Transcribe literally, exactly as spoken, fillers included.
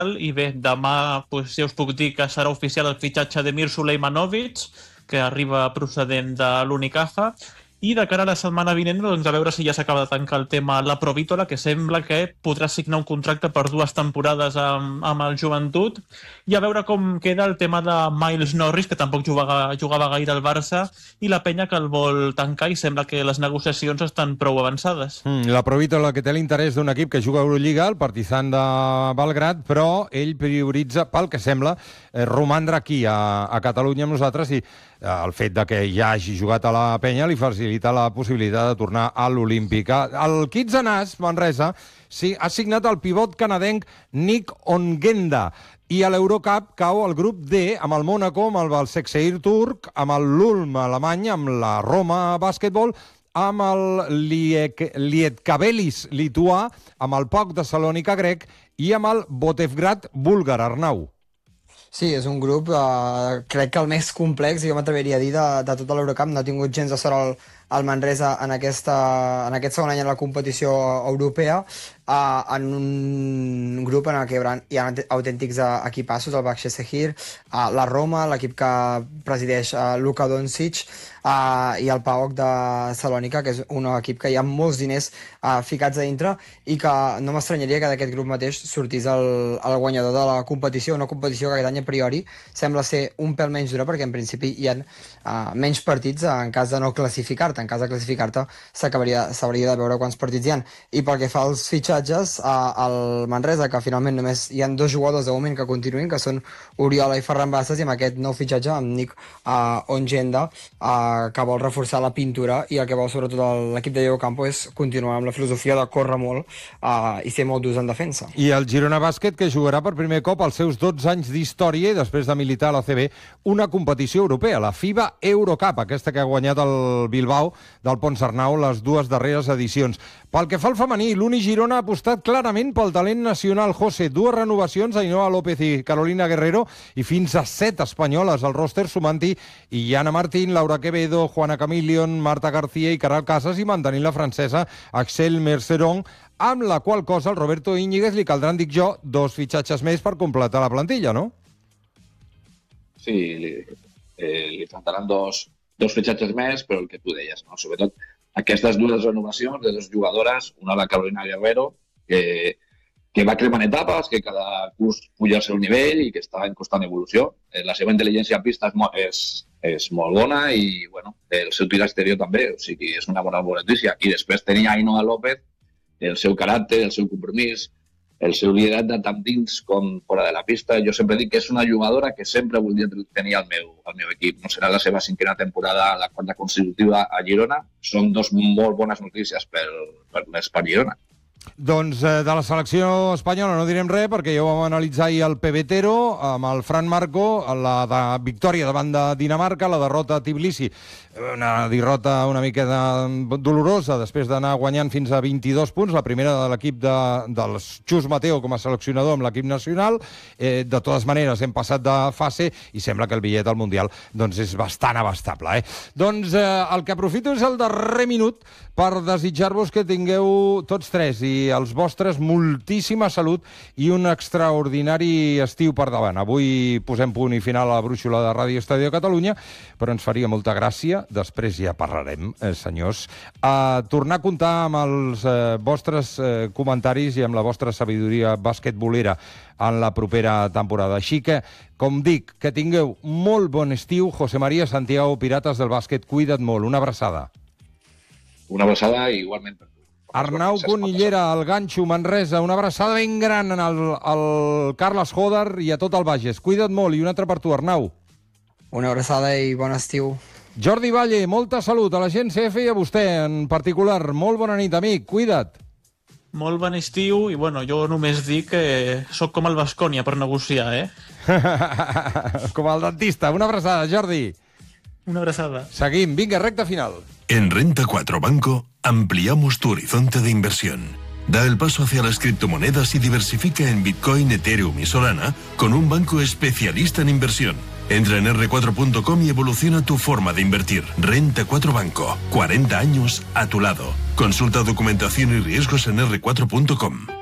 i bé, demà pues, ja us puc dir que serà oficial el fitxatge de Mir Sulejmanovic, que arriba procedent de l'Unicaja, i de cara a la setmana vinent, doncs, a veure si ja s'acaba de tancar el tema la Provítola, que sembla que podrà signar un contracte per dues temporades amb, amb el Joventut, i a veure com queda el tema de Miles Norris, que tampoc jugava, jugava gaire al Barça, i la penya que el vol tancar, i sembla que les negociacions estan prou avançades. Mm, la Provítola, que té l'interès d'un equip que juga a Eurolliga, el Partizan de Belgrad, però ell prioritza, pel que sembla, eh, romandre aquí a, a Catalunya amb nosaltres, i el fet de que ja hagi jugat a la penya li facilita la possibilitat de tornar a l'Olímpic. El Kitsanàs, Manresa, sí, ha signat el pivot canadenc Nick Ongenda, i a l'Eurocup cau el grup D amb el Mónaco, amb el Başakşehir turc, amb el Ulm alemany, amb la Roma bàsquetbol, amb el Lietkabelis lituà, amb el P A O K de Salònica grec i amb el Botevgrad búlgar, Arnau. Sí, és un grup, eh, crec que el més complex, jo m'atreviria a dir, de, de tot l'Eurocup. No ha tingut gens de sort el, el Manresa en, aquesta, en aquest segon any en la competició europea, eh, en un grup en el que hi haurà, hi ha autèntics equipassos, el Başakşehir, eh, la Roma, l'equip que presideix eh, Luka Doncic, eh, i el P A O K de Salònica, que és un equip que hi ha molts diners eh, ficats a dintre, i que no m'estranyaria que d'aquest grup mateix sortís el, el guanyador de la competició, una competició que aquest any a priori sembla ser un pèl menys dura, perquè en principi hi ha uh, menys partits en cas de no classificar-te. En cas de classificar-te s'hauria de veure quants partits hi ha. I pel que fa als fitxatges, uh, el Manresa, que finalment només hi ha dos jugadors de moment que continuïn, que són Oriola i Ferran Bassas, i amb aquest nou fitxatge, amb Nick uh, Ongenda, uh, que vol reforçar la pintura, i el que vol sobretot l'equip de Diego Campo és continuar amb la filosofia de córrer molt uh, i ser molt durs en defensa. I el Girona Bàsquet, que jugarà per primer cop als seus dotze anys d'història i després de militar a l'A C B una competició europea, la FIBA Eurocup, aquesta que ha guanyat el Bilbao del Ponsarnau les dues darreres edicions. Pel que fa al femení, l'Uni Girona ha apostat clarament pel talent nacional, José. Dues renovacions, Ainhoa López i Carolina Guerrero, i fins a set espanyoles al ròster, sumant-hi Iana Martín, Laura Quevedo, Juana Camilion, Marta García i Caral Casas, i mantenint la francesa Axel Merceron, amb la qual cosa al Roberto Íñiguez li caldran, dic jo, dos fitxatges més per completar la plantilla, no? Sí, li, eh, li faltaran dos, dos fitxatges més, però el que tu deies, no? Sobretot aquestes dues renovacions de dues jugadores, una la Carolina Guerrero, que, que va cremant etapes, que cada curs puja al seu nivell i que està en constant evolució. Eh, la seva intel·ligència a pista és, mo és, és molt bona i bueno, el seu tir exterior també, o sigui, és una bona notícia. I després tenia Ainhoa López, el seu caràcter, el seu compromís, el seu lideratge tant dins com fora de la pista. Jo sempre dic que és una jugadora que sempre voldria tenir al meu, al meu equip. No serà la seva cinquena temporada, la quarta consecutiva a Girona. Són dos molt bones notícies per, per l'Esport Girona. Doncs eh, de la selecció espanyola no direm res, perquè ja ho vam analitzar ahir al Pebetero amb el Fran Marco, la de victòria davant de Dinamarca, la derrota a Tbilisi, una derrota una mica de, dolorosa, després d'anar guanyant fins a vint-i-dos punts, la primera de l'equip de, dels Xus Mateo com a seleccionador amb l'equip nacional. Eh, de totes maneres hem passat de fase i sembla que el bitllet al Mundial doncs, és bastant abastable. Eh? Doncs eh, el que aprofito és el darrer minut per desitjar-vos que tingueu tots tres i els vostres moltíssima salut i un extraordinari estiu per davant. Avui posem punt i final a la brúixola de Ràdio Estadi de Catalunya, però ens faria molta gràcia, després ja parlarem, eh, senyors, a tornar a comptar amb els eh, vostres eh, comentaris i amb la vostra sabidoria basquetbolera en la propera temporada. Així que, com dic, que tingueu molt bon estiu. José María Santiago, Pirates del Bàsquet, cuida't molt. Una abraçada. Una abraçada i igualment per tu. Arnau Conillera, el Ganxo, Manresa, una abraçada ben gran al, al Carles Joder i a tot el Bages. Cuida't molt. I una altra per tu, Arnau. Una abraçada i bon estiu. Jordi Valle, molta salut a la gent C F i a vostè en particular. Molt bona nit, amic. Cuida't. Molt bon estiu i, bueno, jo només dic que sóc com el Baskonia per negociar, eh? Com el dentista. Una abraçada, Jordi. Una abraçada. Seguim. Vinga, recta final. En Renta cuatro Banco ampliamos tu horizonte de inversión. Da el paso hacia las criptomonedas y diversifica en Bitcoin, Ethereum y Solana con un banco especialista en inversión. Entra en erre cuatro punto com y evoluciona tu forma de invertir. Renta cuatro Banco. cuarenta años a tu lado. Consulta documentación y riesgos en erre cuatro punto com.